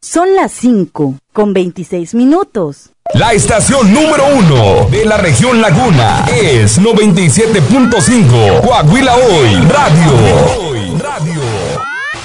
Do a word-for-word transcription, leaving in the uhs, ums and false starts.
Son las cinco con veintiséis minutos. La estación número uno de la región Laguna es noventa y siete punto cinco Coahuila Hoy Radio. Radio.